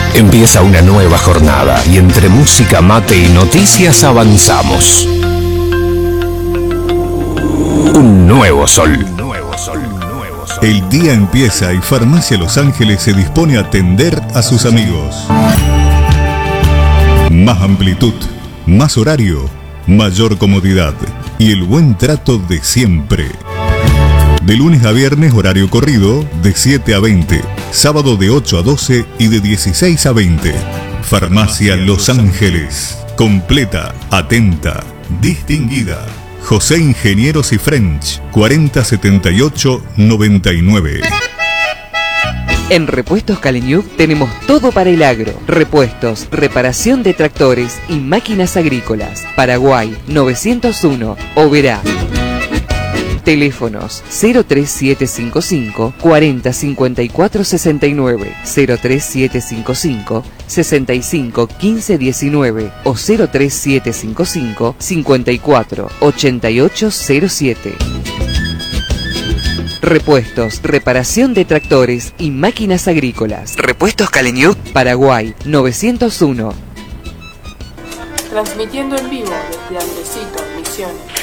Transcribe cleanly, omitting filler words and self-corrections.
Empieza una nueva jornada y entre música, mate y noticias avanzamos. Un nuevo sol. El día empieza y Farmacia Los Ángeles se dispone a atender a sus amigos. Más amplitud, más horario, mayor comodidad y el buen trato de siempre. De lunes a viernes horario corrido de 7 a 20, sábado de 8 a 12 y de 16 a 20. Farmacia Los Ángeles, completa, atenta, distinguida. José Ingenieros y French, 4078-99. En Repuestos Caleñuc tenemos todo para el agro. Repuestos, reparación de tractores y máquinas agrícolas. Paraguay 901, Oberá. Teléfonos 03755 40 54 69, 03755 65 15 19 o 03755 54 88 07. Repuestos, reparación de tractores y máquinas agrícolas. Repuestos Caleñuc, Paraguay 901. Transmitiendo en vivo desde Andresito, Misiones.